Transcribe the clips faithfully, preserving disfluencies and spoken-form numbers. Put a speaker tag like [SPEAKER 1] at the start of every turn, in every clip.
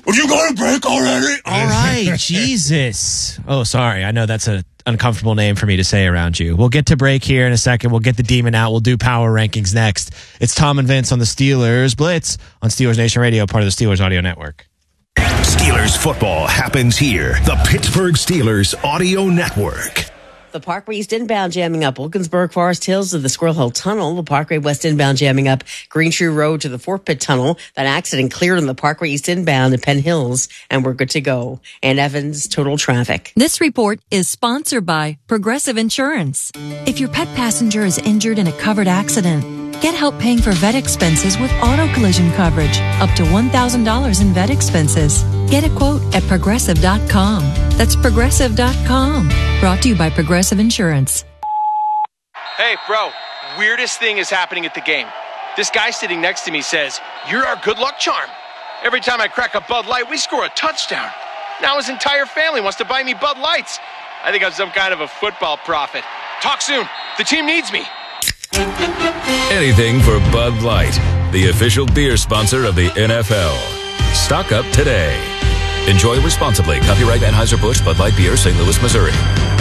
[SPEAKER 1] Are you going to break already?
[SPEAKER 2] All right, Jesus. Oh, sorry. I know that's an uncomfortable name for me to say around you. We'll get to break here in a second. We'll get the demon out. We'll do power rankings next. It's Tom and Vince on the Steelers Blitz on Steelers Nation Radio, part of the Steelers Audio Network.
[SPEAKER 3] Steelers football happens here. The Pittsburgh Steelers Audio Network.
[SPEAKER 4] The Parkway East inbound jamming up Wilkinsburg Forest Hills to the Squirrel Hill Tunnel. The Parkway West inbound jamming up Green Tree Road to the Fort Pitt Tunnel. That accident cleared on the Parkway East inbound to Penn Hills, and we're good to go. And Evans, total traffic.
[SPEAKER 5] This report is sponsored by Progressive Insurance. If your pet passenger is injured in a covered accident, get help paying for vet expenses with auto collision coverage, up to one thousand dollars in vet expenses. Get a quote at progressive dot com. That's progressive dot com. Brought to you by Progressive Insurance.
[SPEAKER 6] Hey, bro, weirdest thing is happening at the game. This guy sitting next to me says, "You're our good luck charm." Every time I crack a Bud Light, we score a touchdown. Now his entire family wants to buy me Bud Lights. I think I'm some kind of a football prophet. Talk soon. The team needs me.
[SPEAKER 7] Anything for Bud Light, the official beer sponsor of the N F L. Stock up today. Enjoy responsibly. Copyright Anheuser-Busch Bud Light Beer, Saint Louis, Missouri.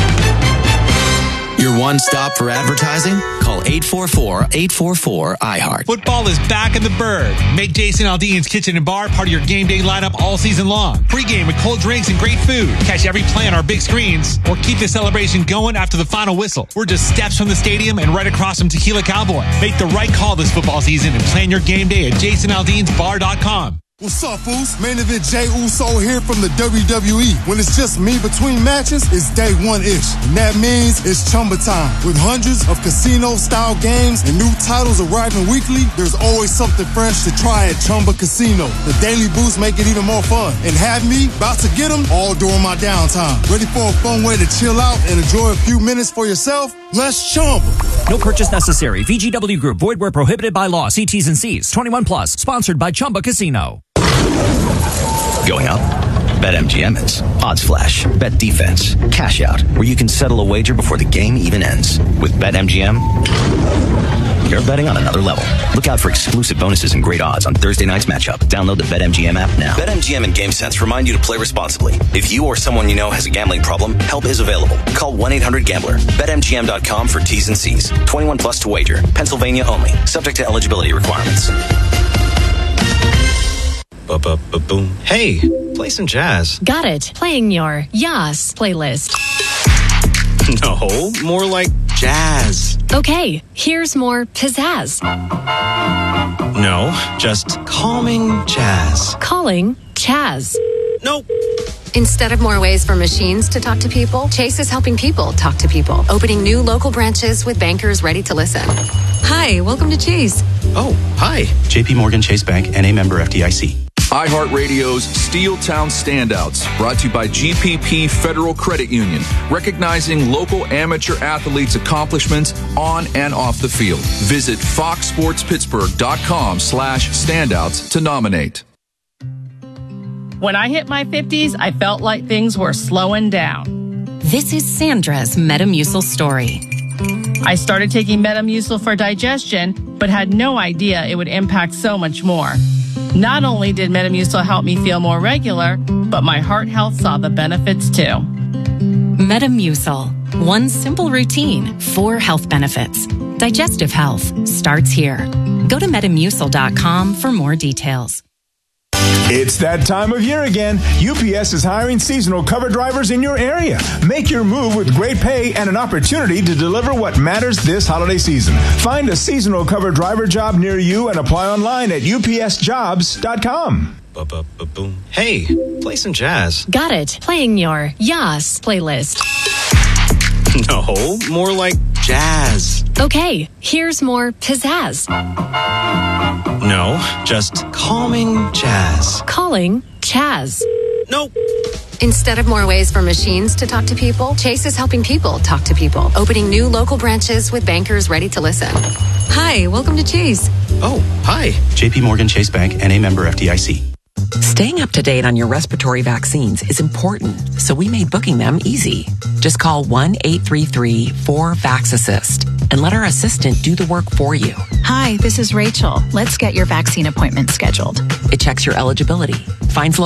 [SPEAKER 8] Your one stop for advertising? Call eight four four, eight four four, I heart.
[SPEAKER 9] Football is back in the Bird. Make Jason Aldean's Kitchen and Bar part of your game day lineup all season long. Pre-game with cold drinks and great food. Catch every play on our big screens or keep the celebration going after the final whistle. We're just steps from the stadium and right across from Tequila Cowboy. Make the right call this football season and plan your game day at jason aldeans bar dot com.
[SPEAKER 10] What's up, fools? Main event Jey Uso here from the W W E. When it's just me between matches, it's day one-ish. And that means it's Chumba time. With hundreds of casino-style games and new titles arriving weekly, there's always something fresh to try at Chumba Casino. The daily boosts make it even more fun. And have me about to get them all during my downtime. Ready for a fun way to chill out and enjoy a few minutes for yourself? Let's Chumba.
[SPEAKER 11] No purchase necessary. V G W Group. Void where prohibited by law. See T's and C's. twenty-one plus. Sponsored by Chumba Casino.
[SPEAKER 8] Going up? BetMGM is Odds Flash, Bet Defense, Cash Out, where you can settle a wager before the game even ends. With BetMGM, you're betting on another level. Look out for exclusive bonuses and great odds on Thursday night's matchup. Download the BetMGM app now. BetMGM and GameSense remind you to play responsibly. If you or someone you know has a gambling problem, help is available. Call one eight hundred gambler. Bet M G M dot com for T's and C's. twenty-one plus to wager. Pennsylvania only. Subject to eligibility requirements.
[SPEAKER 12] Ba-ba-ba-boom. Hey, play some jazz.
[SPEAKER 13] Got it. Playing your Yas playlist.
[SPEAKER 12] No, more like jazz.
[SPEAKER 13] Okay, here's more pizzazz.
[SPEAKER 12] No, just calming jazz.
[SPEAKER 13] Calling Chaz.
[SPEAKER 12] Nope.
[SPEAKER 14] Instead of more ways for machines to talk to people, Chase is helping people talk to people, opening new local branches with bankers ready to listen.
[SPEAKER 5] Hi, welcome to Chase.
[SPEAKER 12] Oh, hi. J P Morgan Chase Bank, N A member F D I C.
[SPEAKER 15] iHeartRadio's Steeltown Standouts, brought to you by G P P Federal Credit Union, recognizing local amateur athletes' accomplishments on and off the field. Visit fox sports pittsburgh dot com slash standouts to nominate.
[SPEAKER 16] When I hit my fifties, I felt like things were slowing down.
[SPEAKER 5] This is Sandra's Metamucil story.
[SPEAKER 16] I started taking Metamucil for digestion, but had no idea it would impact so much more. Not only did Metamucil help me feel more regular, but my heart health saw the benefits too.
[SPEAKER 5] Metamucil. One simple routine, four health benefits. Digestive health starts here. Go to metamucil dot com for more details.
[SPEAKER 17] It's that time of year again. U P S is hiring seasonal cover drivers in your area. Make your move with great pay and an opportunity to deliver what matters this holiday season. Find a seasonal cover driver job near you and apply online at U P S jobs dot com.
[SPEAKER 12] Ba-ba-ba-boom. Hey, play some jazz.
[SPEAKER 13] Got it. Playing your Yas playlist.
[SPEAKER 12] No, more like jazz.
[SPEAKER 13] Okay, here's more pizzazz.
[SPEAKER 12] No, just calming jazz.
[SPEAKER 13] Calling Chaz.
[SPEAKER 12] Nope.
[SPEAKER 14] Instead of more ways for machines to talk to people, Chase is helping people talk to people, opening new local branches with bankers ready to listen.
[SPEAKER 5] Hi, welcome to Chase.
[SPEAKER 12] Oh, hi. J P Morgan Chase Bank, N A member F D I C.
[SPEAKER 18] Staying up to date on your respiratory vaccines is important, so we made booking them easy. Just call one eight three three, four, vax assist and let our assistant do the work for you.
[SPEAKER 19] Hi, this is Rachel. Let's get your vaccine appointment scheduled.
[SPEAKER 18] It checks your eligibility, finds